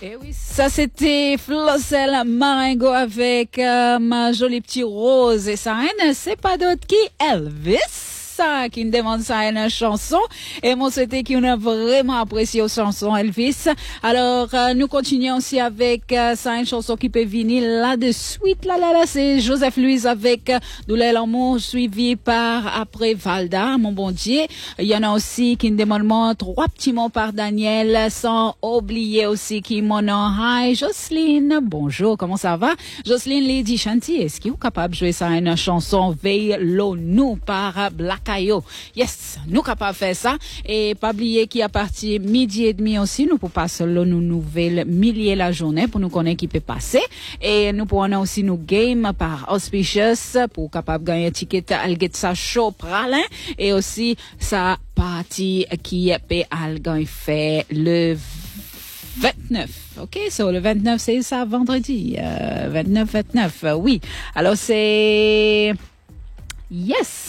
Et oui, ça c'était Flossel Marengo avec ma jolie petite rose et ça, c'est pas d'autre qui Elvis. Ça, qui me demande ça une chanson et moi c'était qu'on a vraiment apprécié aux chansons Elvis. Alors nous continuons aussi avec ça une chanson qui peut venir là de suite là c'est Joseph Louis avec Douleur l'amour suivi par Après Valda mon bon Dieu. Il y en a aussi qui me demandent 3 petits mots par Daniel sans oublier aussi qui mon nom hi Jocelyne. Bonjour, comment ça va? Jocelyne Lady Chanty, est-ce que vous capable de jouer ça une chanson Veille l'eau par Black Ayo. Yes, nous capables de faire ça. Et pas oublier qu'à partir midi et demi aussi, nous pouvons passer nos nouvelles milliers la journée pour nous connaître qui peut passer. Et nous pouvons aussi nous game par Auspicious pour capable gagner un ticket à Algetsa Show pralin. Et aussi, sa partie qui peut gagner fait le 29. OK, so le 29, c'est ça vendredi. 29, oui. Alors c'est... Yes!